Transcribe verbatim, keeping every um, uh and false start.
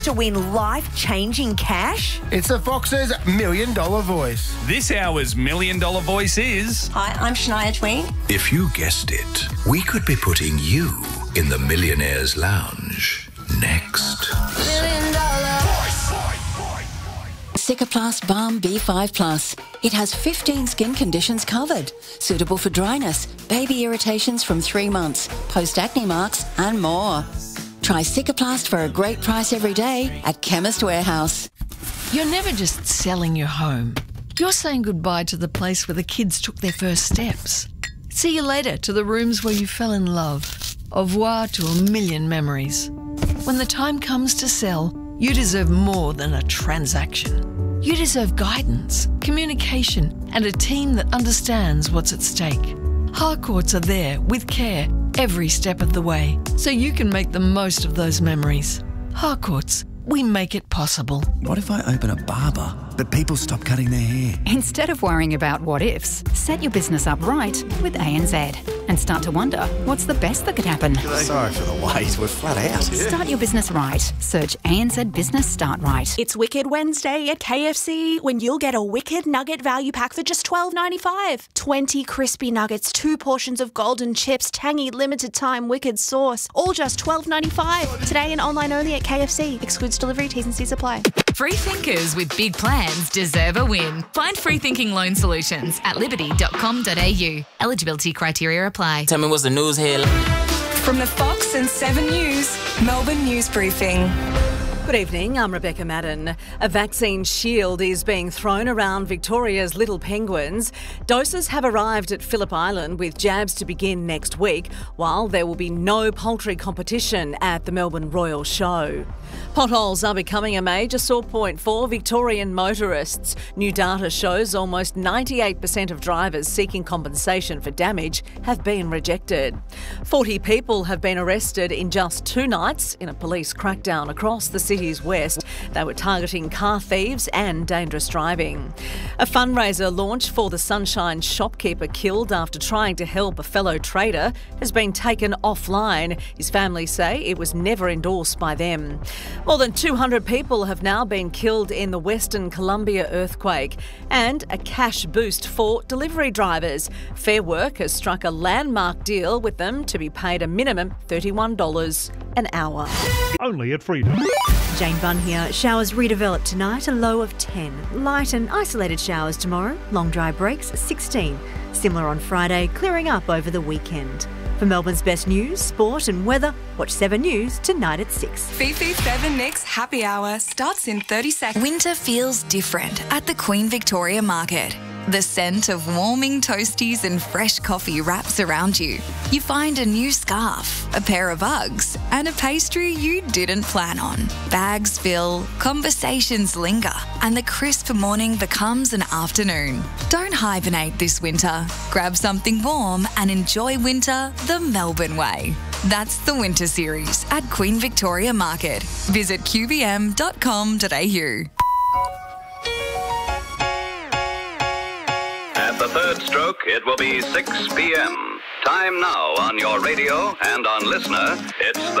To win life-changing cash? It's the Fox's Million Dollar Voice. This hour's Million Dollar Voice is... Hi, I'm Shania Twain. If you guessed it, we could be putting you in the Millionaire's Lounge next. Million Dollar Cicaplast Balm B five Plus. It has fifteen skin conditions covered, suitable for dryness, baby irritations from three months, post-acne marks and more. Try Cicaplast for a great price every day at Chemist Warehouse. You're never just selling your home. You're saying goodbye to the place where the kids took their first steps. See you later to the rooms where you fell in love. Au revoir to a million memories. When the time comes to sell, you deserve more than a transaction. You deserve guidance, communication, and a team that understands what's at stake. Harcourts are there with care every step of the way, so you can make the most of those memories. Harcourts, we make it possible. What if I open a barber, but people stop cutting their hair? Instead of worrying about what ifs, set your business up right with A N Z and start to wonder what's the best that could happen. Sorry for the wait, we're flat out. Start your business right. Search A N Z Business Start Right. It's Wicked Wednesday at K F C when you'll get a Wicked Nugget value pack for just twelve ninety-five. twenty crispy nuggets, two portions of golden chips, tangy limited time Wicked sauce, all just twelve ninety-five. Today and online only at K F C. Excludes delivery, T's and C's apply. Free thinkers with big plans deserve a win. Find free thinking loan solutions at liberty dot com dot a u. Eligibility criteria apply. Tell me what's the news here. From the Fox and seven News, Melbourne News Briefing. Good evening, I'm Rebecca Madden. A vaccine shield is being thrown around Victoria's little penguins. Doses have arrived at Phillip Island with jabs to begin next week, while there will be no poultry competition at the Melbourne Royal Show. Potholes are becoming a major sore point for Victorian motorists. New data shows almost ninety-eight percent of drivers seeking compensation for damage have been rejected. forty people have been arrested in just two nights in a police crackdown across the city's west. They were targeting car thieves and dangerous driving. A fundraiser launch for the Sunshine shopkeeper killed after trying to help a fellow trader has been taken offline. His family say it was never endorsed by them. More than two hundred people have now been killed in the Western Columbia earthquake, and a cash boost for delivery drivers. Fair Work has struck a landmark deal with them to be paid a minimum thirty-one dollars an hour. Only at Freedom. Jane Bunn here. Showers redevelop tonight, a low of ten. Light and isolated showers tomorrow, long dry breaks sixteen. Similar on Friday, clearing up over the weekend. For Melbourne's best news, sport and weather, watch seven News tonight at six. Fifi seven Next Happy Hour starts in thirty seconds. Winter feels different at the Queen Victoria Market. The scent of warming toasties and fresh coffee wraps around you. You find a new scarf, a pair of Uggs, and a pastry you didn't plan on. Bags fill, conversations linger, and the crisp morning becomes an afternoon. Don't hibernate this winter. Grab something warm and enjoy winter the Melbourne way. That's the Winter Series at Queen Victoria Market. Visit q v m dot com dot a u. At the third stroke, it will be six p m Time now on your radio and on Listener. It's the